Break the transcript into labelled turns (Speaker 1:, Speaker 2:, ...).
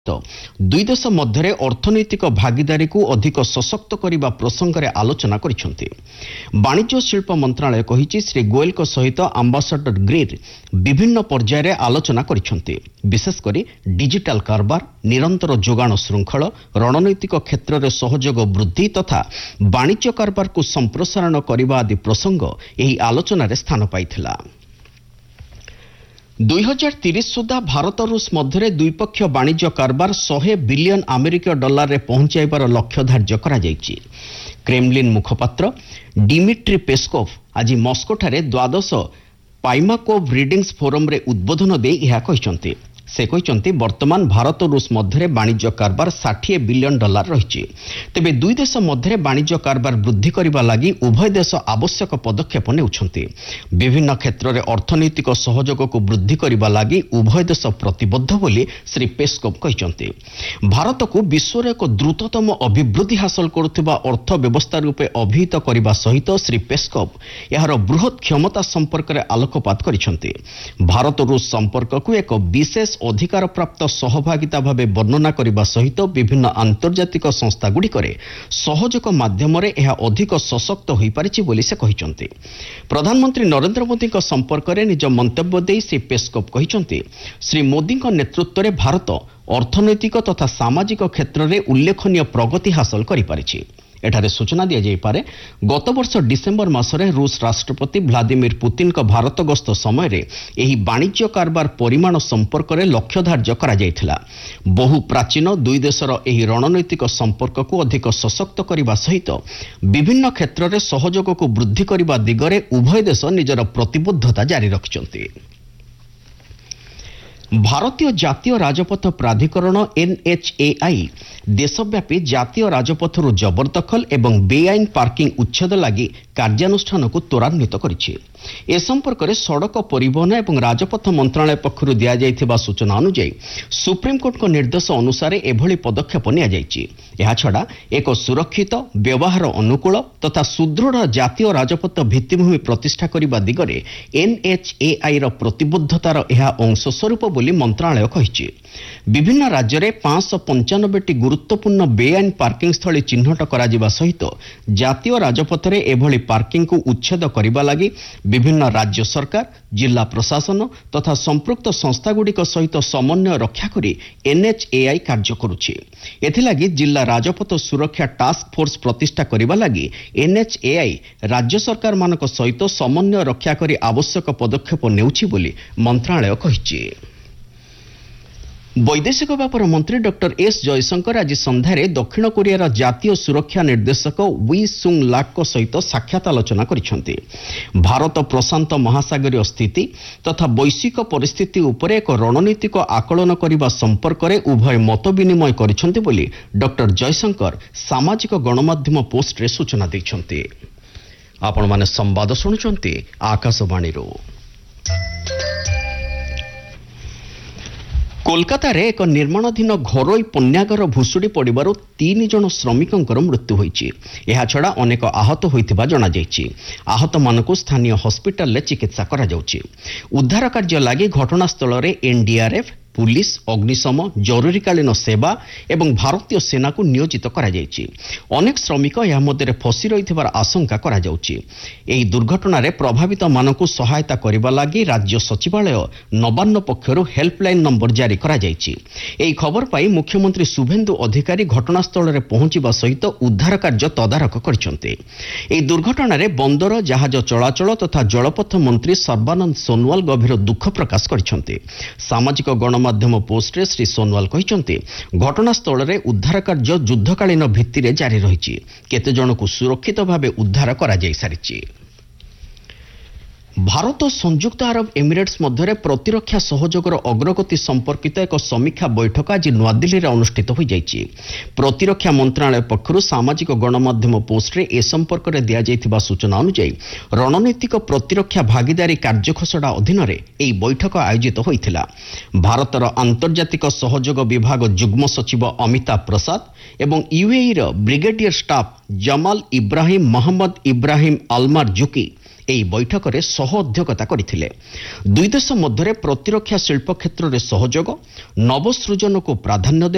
Speaker 1: ଦୁଇ ଦେଶ ମଧ୍ୟରେ ଅର୍ଥନୈତିକ ଭାଗିଦାରୀକୁ ଅଧିକ ସଶକ୍ତ କରିବା ପ୍ରସଙ୍ଗରେ ଆଲୋଚନା କରିଛନ୍ତି। ବାଣିଜ୍ୟ ଶିଳ୍ପ ମନ୍ତ୍ରଣାଳୟ କହିଛି ଶ୍ରୀ ଗୋଏଲଙ୍କ ସହିତ ଆମ୍ବାସାଡର ଗ୍ରିର୍ ବିଭିନ୍ନ ପର୍ଯ୍ୟାୟରେ ଆଲୋଚନା କରିଛନ୍ତି। ବିଶେଷକରି ଡିଜିଟାଲ କାରବାର, ନିରନ୍ତର ଯୋଗାଣ ଶୃଙ୍ଖଳ, ରଣନୈତିକ କ୍ଷେତ୍ରରେ ସହଯୋଗ ବୃଦ୍ଧି ତଥା ବାଣିଜ୍ୟ କାରବାରକୁ ସମ୍ପ୍ରସାରଣ କରିବା ଆଦି ପ୍ରସଙ୍ଗ ଏହି ଆଲୋଚନାରେ ସ୍ଥାନ ପାଇଥିଲା। 2030 ସୁଦ୍ଧା ଭାରତ ରୁଷ ମଧ୍ୟରେ ଦ୍ୱିପକ୍ଷୀୟ ବାଣିଜ୍ୟ କାରବାର 100 ବିଲିୟନ ଆମେରିକୀୟ ଡଲାରରେ ପହଞ୍ଚାଇବାର ଲକ୍ଷ୍ୟ ଧାର୍ଯ୍ୟ କରାଯାଇଛି। କ୍ରେମଲିନ୍ ମୁଖପାତ୍ର ଡିମିଟ୍ରି ପେସ୍କୋଭ ଆଜି ମସ୍କୋଠାରେ ଦ୍ୱାଦଶ ପାଇମାକୋଭ୍ ରିଡିଂସ୍ ଫୋରମରେ ଉଦ୍ବୋଧନ ଦେଇ ଏହା କହିଛନ୍ତି। ସେ କହିଛନ୍ତି ବର୍ତ୍ତମାନ ଭାରତ ରୁଷ ମଧ୍ୟରେ ବାଣିଜ୍ୟ କାରବାର 60 ବିଲିୟନ ଡଲାର ରହିଛି। ତେବେ ଦୁଇ ଦେଶ ମଧ୍ୟରେ ବାଣିଜ୍ୟ କାରବାର ବୃଦ୍ଧି କରିବା ଲାଗି ଉଭୟ ଦେଶ ଆବଶ୍ୟକ ପଦକ୍ଷେପ ନେଉଛନ୍ତି। ବିଭିନ୍ନ କ୍ଷେତ୍ରରେ ଅର୍ଥନୈତିକ ସହଯୋଗକୁ ବୃଦ୍ଧି କରିବା ଲାଗି ଉଭୟ ଦେଶ ପ୍ରତିବଦ୍ଧ ବୋଲି ଶ୍ରୀ ପେସ୍କୋଭ କହିଛନ୍ତି। ଭାରତକୁ ବିଶ୍ୱର ଏକ ଦ୍ରୁତତମ ଅଭିବୃଦ୍ଧି ହାସଲ କରୁଥିବା ଅର୍ଥ ବ୍ୟବସ୍ଥା ରୂପେ ଅଭିହିତ କରିବା ସହିତ ଶ୍ରୀ ପେସ୍କୋଭ ଏହାର ବୃହତ୍ କ୍ଷମତା ସମ୍ପର୍କରେ ଆଲୋକପାତ କରିଛନ୍ତି। ଭାରତ ରୁଷ ସମ୍ପର୍କକୁ ଏକ ବିଶେଷ ଅଧିକାରପ୍ରାପ୍ତ ସହଭାଗିତା ଭାବେ ବର୍ଣ୍ଣନା କରିବା ସହିତ ବିଭିନ୍ନ ଆନ୍ତର୍ଜାତିକ ସଂସ୍ଥାଗୁଡ଼ିକରେ ସହଯୋଗ ମାଧ୍ୟମରେ ଏହା ଅଧିକ ସଶକ୍ତ ହୋଇପାରିଛି ବୋଲି ସେ କହିଛନ୍ତି। ପ୍ରଧାନମନ୍ତ୍ରୀ ନରେନ୍ଦ୍ର ମୋଦିଙ୍କ ସମ୍ପର୍କରେ ନିଜ ମନ୍ତବ୍ୟ ଦେଇ ଶ୍ରୀ ପେସ୍କୋଭ କହିଛନ୍ତି ଶ୍ରୀ ମୋଦିଙ୍କ ନେତୃତ୍ୱରେ ଭାରତ ଅର୍ଥନୈତିକ ତଥା ସାମାଜିକ କ୍ଷେତ୍ରରେ ଉଲ୍ଲେଖନୀୟ ପ୍ରଗତି ହାସଲ କରିପାରିଛି। ଏଠାରେ ସୂଚନା ଦିଆଯାଇପାରେ ଗତବର୍ଷ ଡିସେମ୍ବର ମାସରେ ରୁଷ ରାଷ୍ଟ୍ରପତି ଭ୍ଲାଦିମିର ପୁତିନଙ୍କ ଭାରତ ଗସ୍ତ ସମୟରେ ଏହି ବାଣିଜ୍ୟ କାରବାର ପରିମାଣ ସମ୍ପର୍କରେ ଲକ୍ଷ୍ୟ ଧାର୍ଯ୍ୟ କରାଯାଇଥିଲା। ବହୁ ପ୍ରାଚୀନ ଦୁଇ ଦେଶର ଏହି ରଣନୈତିକ ସମ୍ପର୍କକୁ ଅଧିକ ସଶକ୍ତ କରିବା ସହିତ ବିଭିନ୍ନ କ୍ଷେତ୍ରରେ ସହଯୋଗକୁ ବୃଦ୍ଧି କରିବା ଦିଗରେ ଉଭୟ ଦେଶ ନିଜର ପ୍ରତିବଦ୍ଧତା ଜାରି ରଖିଛନ୍ତି। ଭାରତୀୟ ଜାତୀୟ ରାଜପଥ ପ୍ରାଧିକରଣ NHAI ଦେଶବ୍ୟାପୀ ଜାତୀୟ ରାଜପଥରୁ ଜବରଦଖଲ ଏବଂ ବେଆଇନ ପାର୍କିଂ ଉଚ୍ଛେଦ ଲାଗି କାର୍ଯ୍ୟାନୁଷ୍ଠାନକୁ ତ୍ୱରାନ୍ୱିତ କରିଛି। ଏ ସମ୍ପର୍କରେ ସଡ଼କ ପରିବହନ ଏବଂ ରାଜପଥ ମନ୍ତ୍ରଣାଳୟ ପକ୍ଷରୁ ଦିଆଯାଇଥିବା ସୂଚନା ଅନୁଯାୟୀ ସୁପ୍ରିମକୋର୍ଟଙ୍କ ନିର୍ଦ୍ଦେଶ ଅନୁସାରେ ଏଭଳି ପଦକ୍ଷେପ ନିଆଯାଇଛି। ଏହାଛଡ଼ା ଏକ ସୁରକ୍ଷିତ, ବ୍ୟବହାର ଅନୁକୂଳ ତଥା ସୁଦୃଢ଼ ଜାତୀୟ ରାଜପଥ ଭିତ୍ତିଭୂମି ପ୍ରତିଷ୍ଠା କରିବା ଦିଗରେ NHAIର ପ୍ରତିବଦ୍ଧତାର ଏହା ଅଂଶସ୍ୱରୂପ ବୋଲି ମନ୍ତ୍ରଣାଳୟ କହିଛି। ବିଭିନ୍ନ ରାଜ୍ୟରେ 595ଟି ଗୁରୁତ୍ୱପୂର୍ଣ୍ଣ ବେଆଇନ ପାର୍କିଂ ସ୍ଥଳୀ ଚିହ୍ନଟ କରାଯିବା ସହିତ ଜାତୀୟ ରାଜପଥରେ ଏଭଳି ପାର୍କିଂକୁ ଉଚ୍ଛେଦ କରିବା ଲାଗି ବିଭିନ୍ନ ରାଜ୍ୟ ସରକାର, ଜିଲ୍ଲା ପ୍ରଶାସନ ତଥା ସମ୍ପୃକ୍ତ ସଂସ୍ଥାଗୁଡ଼ିକ ସହିତ ସମନ୍ୱୟ ରକ୍ଷା କରି NHAI କାର୍ଯ୍ୟ କରୁଛି। ଏଥିଲାଗି ଜିଲ୍ଲା ରାଜପଥ ସୁରକ୍ଷା ଟାସ୍କ ଫୋର୍ସ ପ୍ରତିଷ୍ଠା କରିବା ଲାଗି NHAI ରାଜ୍ୟ ସରକାରମାନଙ୍କ ସହିତ ସମନ୍ୱୟ ରକ୍ଷା କରି ଆବଶ୍ୟକ ପଦକ୍ଷେପ ନେଉଛି ବୋଲି ମନ୍ତ୍ରଣାଳୟ କହିଛି। ବୈଦେଶିକ ବ୍ୟାପାର ମନ୍ତ୍ରୀ ଡକ୍ଟର ଏସ୍ ଜୟଶଙ୍କର ଆଜି ସନ୍ଧ୍ୟାରେ ଦକ୍ଷିଣ କୋରିଆର ଜାତୀୟ ସୁରକ୍ଷା ନିର୍ଦ୍ଦେଶକ ୱି ସୁଙ୍ଗ ଲାକ୍ଙ୍କ ସହିତ ସାକ୍ଷାତ ଆଲୋଚନା କରିଛନ୍ତି। ଭାରତ ପ୍ରଶାନ୍ତ ମହାସାଗରୀୟ ସ୍ଥିତି ତଥା ବୈଶ୍ୱିକ ପରିସ୍ଥିତି ଉପରେ ଏକ ରଣନୀତିକ ଆକଳନ କରିବା ସମ୍ପର୍କରେ ଉଭୟ ମତ ବିନିମୟ କରିଛନ୍ତି ବୋଲି ଡକ୍ଟର ଜୟଶଙ୍କର ସାମାଜିକ ଗଣମାଧ୍ୟମ ପୋଷ୍ଟରେ ସୂଚନା ଦେଇଛନ୍ତି। ଆପଣମାନେ ସମ୍ବାଦ ଶୁଣୁଛନ୍ତି ଆକାଶବାଣୀରୁ। କୋଲକାତାରେ ଏକ ନିର୍ମାଣାଧୀନ ଘରୋଇ ପଣ୍ୟାଗାର ଭୁଶୁଡ଼ି ପଡ଼ିବାରୁ 3 ଜଣ ଶ୍ରମିକଙ୍କର ମୃତ୍ୟୁ ହୋଇଛି। ଏହାଛଡ଼ା ଅନେକ ଆହତ ହୋଇଥିବା ଜଣାଯାଇଛି। ଆହତମାନଙ୍କୁ ସ୍ଥାନୀୟ ହସ୍ପିଟାଲରେ ଚିକିତ୍ସା କରାଯାଉଛି। ଉଦ୍ଧାର କାର୍ଯ୍ୟ ଲାଗି ଘଟଣାସ୍ଥଳରେ NDRF, ପୁଲିସ, ଅଗ୍ନିଶମ, ଜରୁରୀକାଳୀନ ସେବା ଏବଂ ଭାରତୀୟ ସେନାକୁ ନିୟୋଜିତ କରାଯାଇଛି। ଅନେକ ଶ୍ରମିକ ଏହା ମଧ୍ୟରେ ଫସି ରହିଥିବାର ଆଶଙ୍କା କରାଯାଉଛି। ଏହି ଦୁର୍ଘଟଣାରେ ପ୍ରଭାବିତମାନଙ୍କୁ ସହାୟତା କରିବା ଲାଗି ରାଜ୍ୟ ସଚିବାଳୟ ନବାନ୍ନ ପକ୍ଷରୁ ହେଲ୍ପଲାଇନ ନମ୍ବର ଜାରି କରାଯାଇଛି। ଏହି ଖବର ପାଇ ମୁଖ୍ୟମନ୍ତ୍ରୀ ଶୁଭେନ୍ଦୁ ଅଧିକାରୀ ଘଟଣାସ୍ଥଳରେ ପହଞ୍ଚିବା ସହିତ ଉଦ୍ଧାର କାର୍ଯ୍ୟ ତଦାରଖ କରିଛନ୍ତି। ଏହି ଦୁର୍ଘଟଣାରେ ବନ୍ଦର, ଜାହାଜ ଚଳାଚଳ ତଥା ଜଳପଥ ମନ୍ତ୍ରୀ ସର୍ବାନନ୍ଦ ସୋନୱାଲ ଗଭୀର ଦୁଃଖ ପ୍ରକାଶ କରିଛନ୍ତି। ସାମାଜିକ ଗଣମାଧ୍ୟମ ପୋଷ୍ଟରେ ଶ୍ରୀ ସୋନୱାଲ କହିଛନ୍ତି ଘଟଣାସ୍ଥଳରେ ଉଦ୍ଧାର କାର୍ଯ୍ୟ ଯୁଦ୍ଧକାଳୀନ ଭିତ୍ତିରେ ଜାରି ରହିଛି। କେତେ ଜଣଙ୍କୁ ସୁରକ୍ଷିତ ଭାବେ ଉଦ୍ଧାର କରାଯାଇ ସାରିଛି। ଭାରତ ଓ ସଂଯୁକ୍ତ ଆରବ ଏମିରେଟ୍ସ ମଧ୍ୟରେ ପ୍ରତିରକ୍ଷା ସହଯୋଗର ଅଗ୍ରଗତି ସମ୍ପର୍କିତ ଏକ ସମୀକ୍ଷା ବୈଠକ ଆଜି ନୂଆଦିଲ୍ଲୀରେ ଅନୁଷ୍ଠିତ ହୋଇଯାଇଛି। ପ୍ରତିରକ୍ଷା ମନ୍ତ୍ରଣାଳୟ ପକ୍ଷରୁ ସାମାଜିକ ଗଣମାଧ୍ୟମ ପୋଷ୍ଟରେ ଏ ସମ୍ପର୍କରେ ଦିଆଯାଇଥିବା ସୂଚନା ଅନୁଯାୟୀ ରଣନୈତିକ ପ୍ରତିରକ୍ଷା ଭାଗିଦାରୀ କାର୍ଯ୍ୟଖସଡ଼ା ଅଧୀନରେ ଏହି ବୈଠକ ଆୟୋଜିତ ହୋଇଥିଲା। ଭାରତର ଆନ୍ତର୍ଜାତିକ ସହଯୋଗ ବିଭାଗ ଯୁଗ୍ମ ସଚିବ ଅମିତାଭ ପ୍ରସାଦ ଏବଂ UAEର brigadier staff Jamal Ibrahim Mohammad Ibrahim ଆଲମାର Juki ଏହି ବୈଠକରେ ସହ ଅଧ୍ୟକ୍ଷତା କରିଥିଲେ। ଦୁଇ ଦେଶ ମଧ୍ୟରେ ପ୍ରତିରକ୍ଷା ଶିଳ୍ପ କ୍ଷେତ୍ରରେ ସହଯୋଗ, ନବସୃଜନକୁ ପ୍ରାଧାନ୍ୟ